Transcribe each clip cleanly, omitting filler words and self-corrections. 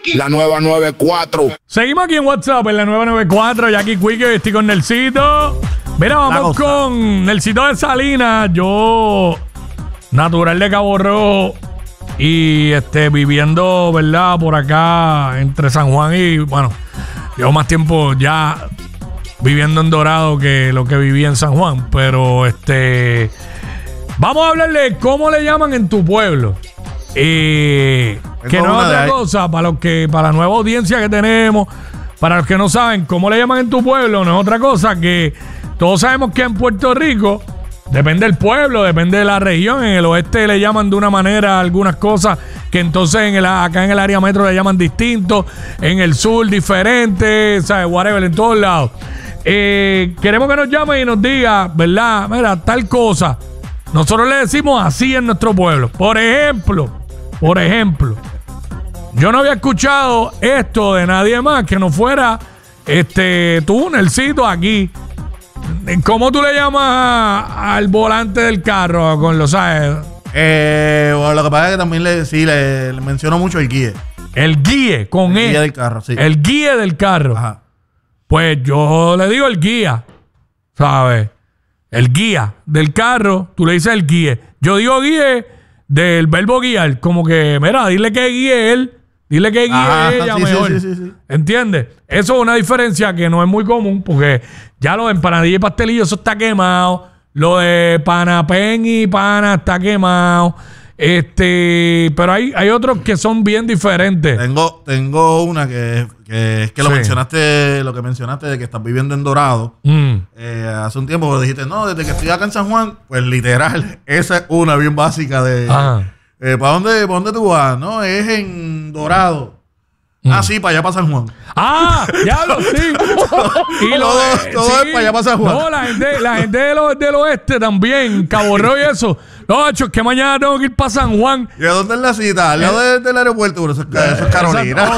La nueva 94. Seguimos aquí en WhatsApp, en la nueva 94. Jackie Quick, estoy con Nelsito. Mira, vamos con Nelsito de Salinas. Yo, natural de Cabo Rojo. Y viviendo, ¿verdad? Por acá, entre San Juan y, bueno, llevo más tiempo ya viviendo en Dorado que lo que viví en San Juan. Pero, vamos a hablarle de cómo le llaman en tu pueblo. Que no es otra cosa, para la nueva audiencia que tenemos, para los que no saben cómo le llaman en tu pueblo, no es otra cosa que todos sabemos que en Puerto Rico, depende del pueblo, depende de la región. En el oeste le llaman de una manera algunas cosas que entonces acá en el área metro le llaman distinto, en el sur diferente, ¿sabes? Whatever, en todos lados. Queremos que nos llame y nos diga, ¿verdad? Mira, tal cosa. Nosotros le decimos así en nuestro pueblo. Por ejemplo, yo no había escuchado esto de nadie más que no fuera tú, Nelsito, aquí. ¿Cómo tú le llamas al volante del carro? Con los ¿sabes? Bueno, lo que pasa es que también le menciono mucho el guía. El guía, con el guía del carro, sí. El guía del carro. Ajá. Pues yo le digo el guía, ¿sabes? El guía del carro, tú le dices el guía. Yo digo guía del verbo guiar, como que, mira, dile que guíe él, dile que guíe ella mejor. Sí. ¿Entiendes? Eso es una diferencia que no es muy común, porque ya lo de empanadilla y pastelillo, eso está quemado. Lo de panapén y pana está quemado. Pero hay otros que son bien diferentes. Tengo una que es que sí. Lo que mencionaste de que estás viviendo en Dorado. Hace un tiempo pues dijiste, no, desde que estoy acá en San Juan, pues literal, esa es una bien básica de ¿para dónde tú vas? No, es en Dorado. Sí, para allá para San Juan. Ya lo sí. Y todo es para allá para San Juan. No, la gente del oeste también, Cabo Rojo y eso. No, es que mañana tengo que ir para San Juan. ¿Y a dónde es la cita? Al lado del aeropuerto. Eso es Carolina.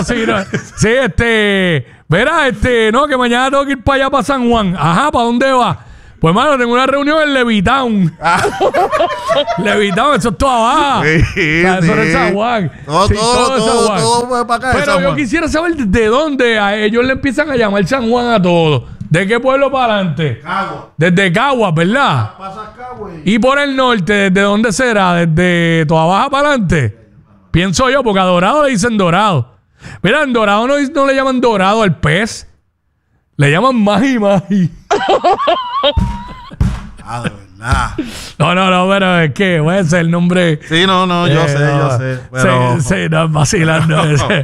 Verá, no, que mañana tengo que ir para allá para San Juan. Ajá, ¿para dónde vas? Pues, mano, tengo una reunión en Levitown. Levitown, eso es toda abajo. Eso es San Juan. Todo para acá. Pero yo quisiera saber de dónde a ellos le empiezan a llamar San Juan a todos. ¿De qué pueblo para adelante? Cagua. Desde Cagua, ¿verdad? Pasas Cagua. Y por el norte, ¿desde dónde será? ¿Desde Toda Baja para adelante? Pienso yo, porque a Dorado le dicen Dorado. Mira, en Dorado no le llaman Dorado al pez. Le llaman Magi. De verdad. No, pero es que puede ser el nombre. Sí, no, yo sé. Pero... Sí, no, vacilando.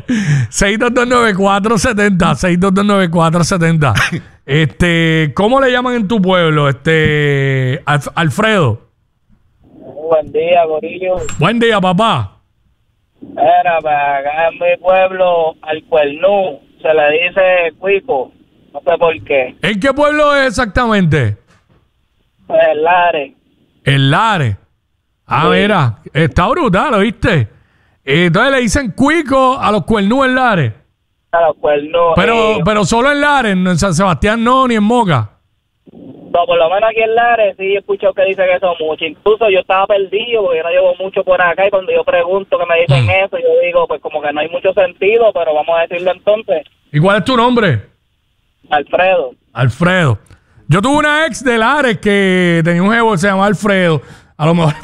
6229470. 6229470. ¿Cómo le llaman en tu pueblo? Alfredo. Buen día, gorillo. Buen día, papá. Era para acá en mi pueblo, al cuernú, se le dice cuico. No sé por qué. ¿En qué pueblo es exactamente? El Lares. El Lares. Sí. Mira, está brutal, ¿oíste? Entonces le dicen cuico a los cuernú en Lares. A los cuernú. Pero solo en Lares, en San Sebastián no, ni en Moca. No, por lo menos aquí en Lares sí he escuchado que dicen eso mucho. Incluso yo estaba perdido porque yo no llevo mucho por acá y cuando yo pregunto que me dicen eso, yo digo, pues como que no hay mucho sentido, pero vamos a decirlo entonces. ¿Y cuál es tu nombre? Alfredo. Yo tuve una ex de Lares que tenía un jevo que se llamaba Alfredo. A lo mejor.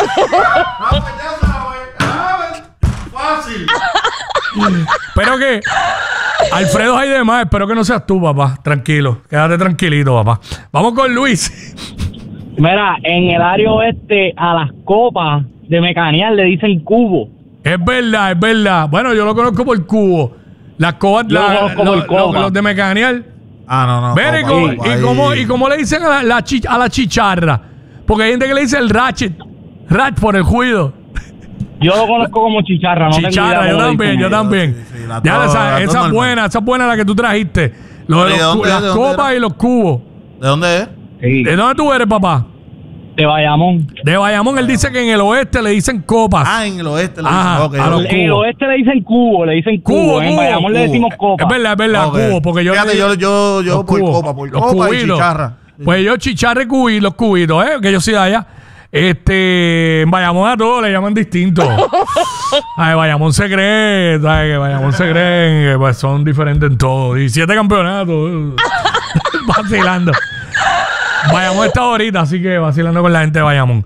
Fácil. Pero que Alfredo hay de más. Espero que no seas tú, papá. Tranquilo. Quédate tranquilito, papá. Vamos con Luis. Mira, en el área oeste a las copas de Mecanear le dicen cubo. Es verdad. Bueno, yo lo conozco por cubo. Las copas, los de Mecanear. No. ¿Y cómo le dicen a la chicharra? Porque hay gente que le dice el ratchet por el juido. Yo lo conozco como chicharra. Chicharra, yo también. Sí, esa es buena la que tú trajiste. Las copas y los cubos. ¿De dónde es? Sí. ¿De dónde tú eres, papá? De Bayamón. De Bayamón, él dice que en el oeste le dicen copas. En el oeste le dicen En el oeste le dicen cubo, En Bayamón le decimos copas. Es verdad, cubo. Porque yo por copa y chicharra. Pues yo chicharra y los cubitos, que yo soy de allá. En Bayamón a todos le llaman distinto. Ay, Bayamón se cree, ¿sabes? Que Bayamón se creen que pues, son diferentes en todo. 17 campeonatos. Vacilando. Bayamón está ahorita, así que vacilando con la gente de Bayamón.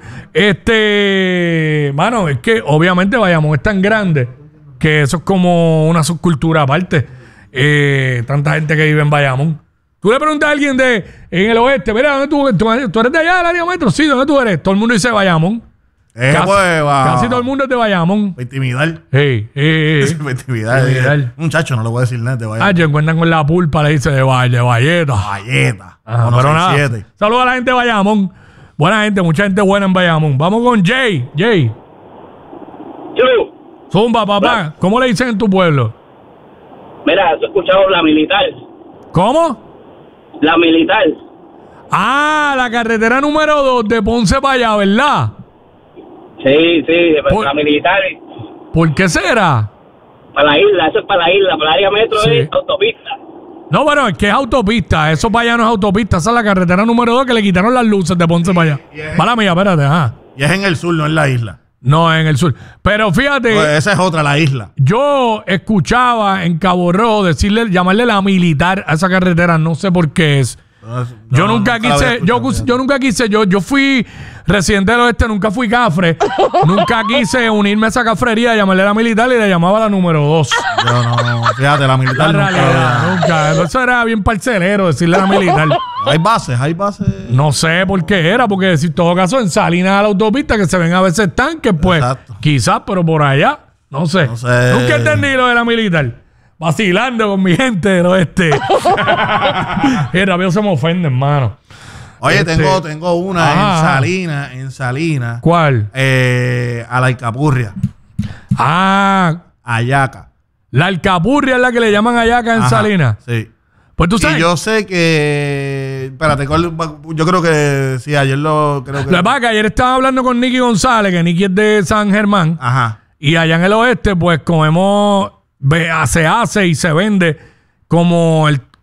Mano, es que obviamente Bayamón es tan grande que eso es como una subcultura aparte. Tanta gente que vive en Bayamón. Tú le preguntas a alguien en el oeste, mira, ¿dónde tú eres de allá del área metro? Sí, ¿dónde tú eres? Todo el mundo dice Bayamón. Casi todo el mundo es de Bayamón. Para intimidar. Para intimidar. Muchacho, no le voy a decir nada de Bayamón. Yo encuentran con la pulpa, le dice de Valleta. Valleta. Pero nada. Saludos a la gente de Bayamón. Buena gente, mucha gente buena en Bayamón. Vamos con Jay. Yo. Zumba, papá. ¿Cómo le dicen en tu pueblo? Mira, ¿has escuchado la militar? ¿Cómo? La militar. La carretera número 2 de Ponce para allá, ¿verdad? Sí, la militar. ¿Por qué será? Para la isla, eso es para la isla, para el área metro es autopista. No, bueno, es que es autopista, eso para allá no es autopista, esa es la carretera número 2 que le quitaron las luces de Ponce para allá. Mala mía, espérate, Y es en el sur, no en la isla. No, en el sur. Pero fíjate. Pues esa es otra, la isla. Yo escuchaba en Cabo Rojo llamarle la militar a esa carretera, no sé por qué es. Yo nunca quise, yo fui residente del oeste, nunca fui cafre, nunca quise unirme a esa cafrería, llamarle la militar y le llamaba la número 2. Yo no, fíjate, la militar nunca. Eso era bien parcelero decirle la militar. Hay bases. No sé por qué era, porque si en todo caso en Salinas a la autopista que se ven a veces tanques, pues quizás, pero por allá, no sé. Nunca entendí lo de la militar. Vacilando con mi gente del oeste. Rápido se me ofende, hermano. Oye, tengo una en Salinas. ¿Cuál? A la Alcapurria. Ayaca. La Alcapurria es la que le llaman Ayaca en Salinas. Sí. Pues tú sabes. Y yo sé que. Espérate, yo creo que sí, ayer lo creo que. La verdad que ayer estaba hablando con Nicky González, que Nicky es de San Germán. Ajá. Y allá en el oeste, pues comemos. Se hace y se vende como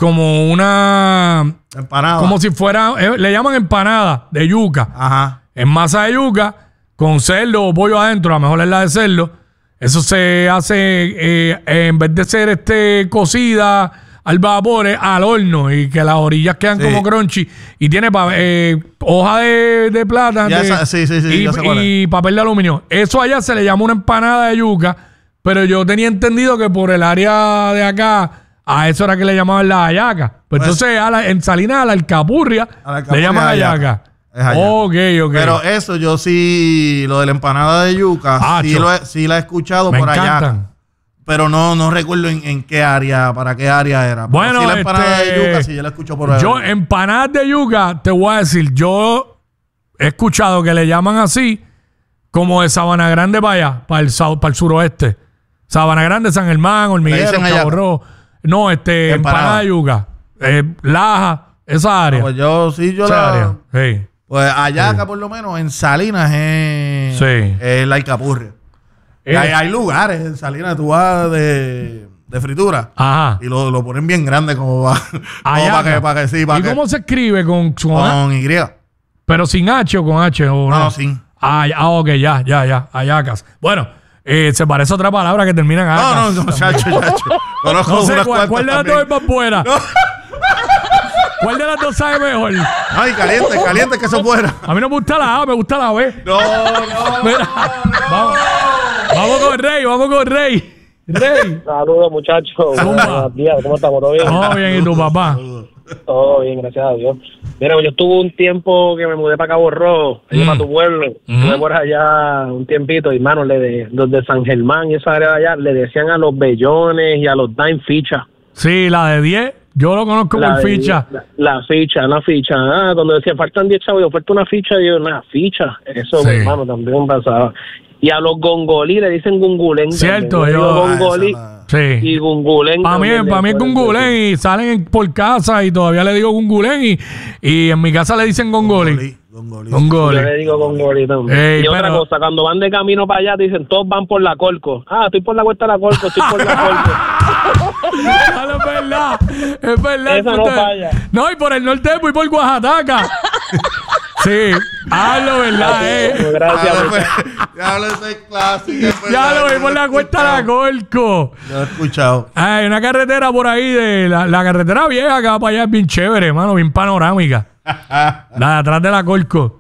una empanada, como si fuera, le llaman empanada de yuca. Ajá. En masa de yuca con cerdo o pollo adentro, a lo mejor es la de cerdo. Eso se hace en vez de ser cocida al vapor, al horno, y que las orillas quedan como crunchy y tiene hoja de plátano y papel de aluminio. Eso allá se le llama una empanada de yuca. Pero yo tenía entendido que por el área de acá, a eso era que le llamaban la hallaca. Pues entonces en Salinas, a la Alcapurria, le llaman hallaca. Ok. Pero eso yo sí, lo de la empanada de yuca, sí la he escuchado por hallaca. Pero no recuerdo en qué área, para qué área era. Pero bueno, sí, la empanada de yuca, sí, yo la escucho por ahí. Yo, empanadas de yuca, te voy a decir, yo he escuchado que le llaman así, como de Sabana Grande para allá, para el suroeste. Sabana Grande, San Germán, Hormiguero, Cabo Rojo. No, empanada de yuca. Laja, esa área. Pues yo esa área. Sí. Pues Ayaca, por lo menos, en Salinas es la Alcapurria. Hay lugares en Salinas, tú vas de fritura. Ajá. Y lo ponen bien grande como para que sí. ¿Y cómo se escribe con Y? ¿Pero sin H o con H? ¿O no, sin. Ok, ya. Ayacas. Bueno. Se parece a otra palabra que termina en acas. No, chacho. Conozco no sé cuál de las dos es más buena. No. ¿Cuál de las dos sabe mejor? Ay, caliente que eso fuera. A mí no me gusta la A, me gusta la B. No. Mira, vamos con Rey. Saludos, muchachos. Buenos días, ¿cómo estamos? ¿Todo bien? Todo bien, ¿y tu papá? Todo bien, gracias a Dios. Mira, yo estuve un tiempo que me mudé para Cabo Rojo, para tu pueblo. Estuve por allá un tiempito, y hermano, los de San Germán y esa área de allá, le decían a los bellones y a los dime ficha. Sí, la de 10, yo lo conozco como ficha. La ficha. Cuando decía faltan 10 chavos, yo falta una ficha, yo, una ficha. Eso, sí. Hermano, también pasaba. Y a los gongolí le dicen gungulén. Cierto, yo. Gongolí. Sí. Y gungulén. Para mí es gungulén y salen por casa y todavía le digo gungulén y en mi casa le dicen gongolí. Yo le digo gongolí también. Y otra cosa, cuando van de camino para allá dicen todos van por la Colco. Estoy por la cuesta de la Colco, estoy por la Colco. Es verdad. Eso no falla. No, y por el norte voy por Oaxaca. Sí, hablo, ¿verdad? Gracias. Ya hablo de ese clásico. Ya lo vimos la cuesta de la Colco. Lo he escuchado. Hay una carretera por ahí, de la carretera vieja que va para allá es bien chévere, hermano, bien panorámica. La de atrás de la Colco.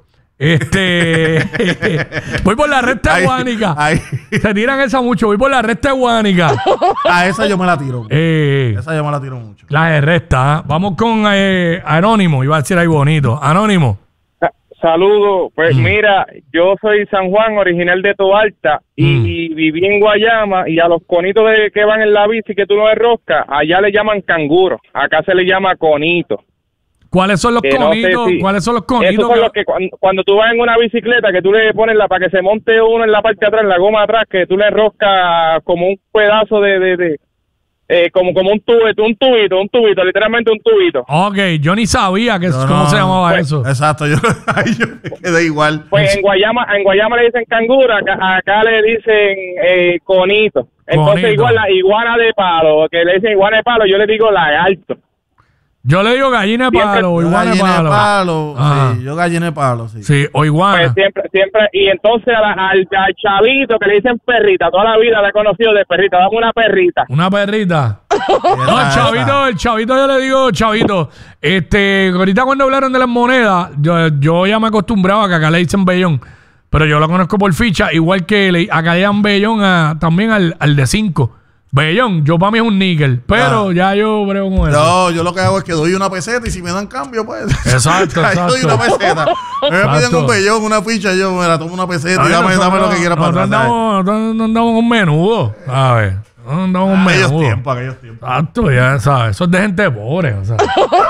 Voy por la recta de Guánica. Se tiran esa mucho. Voy por la recta de Guánica. A esa yo me la tiro. Esa yo me la tiro mucho. La de recta. Vamos con Anónimo. Iba a decir ahí bonito. Anónimo. Saludos. Pues mira, yo soy San Juan, original de Toalta, y viví en Guayama, y a los conitos que van en la bici que tú no enroscas, allá le llaman canguro. Acá se le llama conito. ¿Cuáles son los conitos? No sé si, ¿cuáles son los conitos? Esos son los que cuando tú vas en una bicicleta, que tú le pones para que se monte uno en la parte de atrás, en la goma de atrás, que tú le enroscas como un pedazo como un tubito, literalmente un tubito. Ok, yo ni sabía cómo se llamaba eso. Exacto, yo me quedé igual. Pues en Guayama le dicen canguro, acá le dicen conito. Entonces conito. Igual la iguana de palo, que le dicen iguana de palo, yo le digo lagarto. Yo le digo gallina de palo o iguana de palo. Sí, yo gallina de palo, sí. Sí, o iguana. Pues siempre, y entonces al chavito que le dicen perrita, toda la vida la he conocido de perrita, dame una perrita. Una perrita. No, el chavito yo le digo chavito. Ahorita cuando hablaron de las monedas, yo ya me acostumbraba que acá le dicen bellón, pero yo lo conozco por ficha, igual que acá le dan bellón también al de 5. Bellón, yo para mí es un níquel, pero ya yo brego con eso. No, yo lo que hago es que doy una peseta y si me dan cambio, pues. Exacto. Yo doy una peseta. Me piden un bellón, una ficha, yo me la tomo una peseta y dame lo que quiera para atrás. No andamos con menudo, ¿sabes? No andamos con menudo. Aquellos tiempos. Exacto, ya sabes. Eso es de gente pobre, o sea.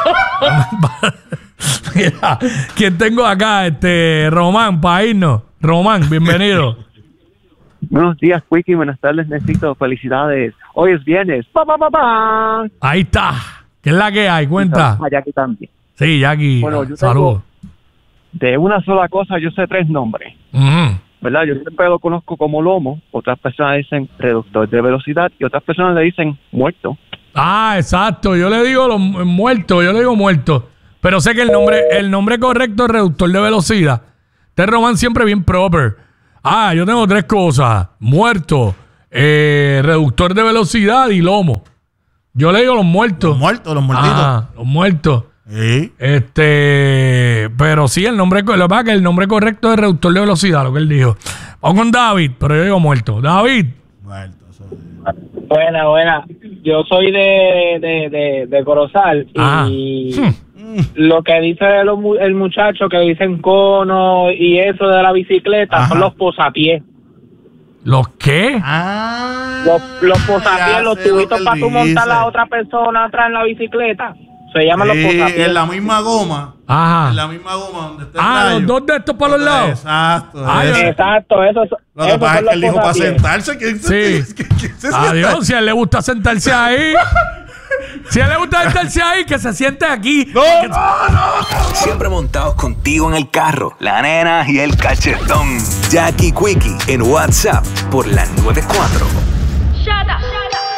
Mira, ¿quién tengo acá? Román, para irnos. Román, bienvenido. Buenos días, Quickie. Buenas tardes, Necesito. Felicidades. Hoy es viernes. ¡Pa! Ahí está. ¿Qué es la que hay? Cuenta. A Jackie también. Sí, Jackie. Bueno, yo saludos. De una sola cosa, yo sé 3 nombres. ¿Verdad? Yo siempre lo conozco como lomo. Otras personas dicen reductor de velocidad y otras personas le dicen muerto. Ah, exacto. Yo le digo muerto. Pero sé que el nombre correcto es reductor de velocidad. Román siempre bien proper. Yo tengo 3 cosas. Muerto, reductor de velocidad y lomo. Yo le digo los muertos. Los muertitos. Los muertos. Sí. Pero sí, lo que pasa es que el nombre correcto es reductor de velocidad, lo que él dijo. Vamos con David, pero yo digo muerto. David. Muerto. Buena. Yo soy de Corozal y lo que dice el muchacho que dicen cono y eso de la bicicleta son los posapiés. ¿Los qué? Los posapiés, los tubitos para tú montar a la otra persona atrás en la bicicleta. Se llaman los posapiés. En la misma goma. Ajá. En la misma goma donde está el rayo. Los 2 de estos para los lados. Exacto. Eso. Lo que pasa es que él dijo para sentarse. ¿Quién se sienta? Adiós, si a él le gusta sentarse ahí. Que se siente aquí. No. Siempre montados contigo en el carro. La nena y el cachetón. Jackie Quickie en WhatsApp por la 94. Shut up.